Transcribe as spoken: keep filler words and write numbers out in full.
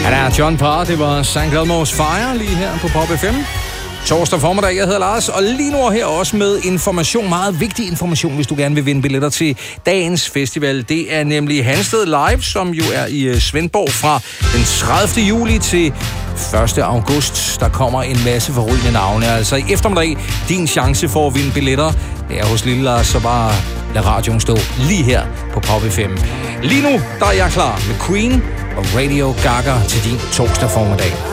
Han er John Parr, det var Sankt Elmo's Fire lige her på Pop F M. Torsdag formiddag, jeg hedder Lars, og lige nu her også med information, meget vigtig information, hvis du gerne vil vinde billetter til dagens festival. Det er nemlig Hansted Live, som jo er i Svendborg fra den tredivte juli til første august. Der kommer en masse forrygende navne, altså i eftermiddag din chance for at vinde billetter. Det er hos Lille Lars, så bare lad radioen stå lige her på Pop F M. Lige nu, der er jeg klar med Queen og Radio Gaga til din torsdag formiddag.